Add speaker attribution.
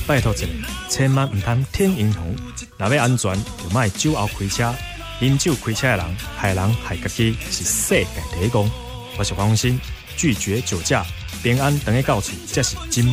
Speaker 1: 拜托一下，千万唔通舔银行，若要安全，就莫酒后开车。饮酒开车的人，害人害家己，是世界第一公。我是黄鸿升，拒绝酒驾，平安等于到厝，才是真